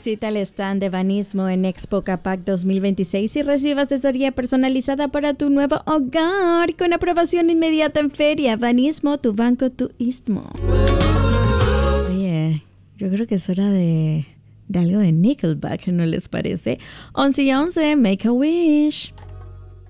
Visita el stand de Banismo en Expo Capac 2026 y reciba asesoría personalizada para tu nuevo hogar con aprobación inmediata en feria. Banismo, tu banco, tu istmo. Oye, yo creo que es hora de algo de Nickelback, ¿no les parece? 11 y 11, Make a Wish.